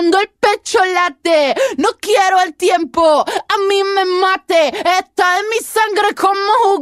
cuando el pecho late. No quiero el tiempo, a mí me mate. Está en mi sangre como jugo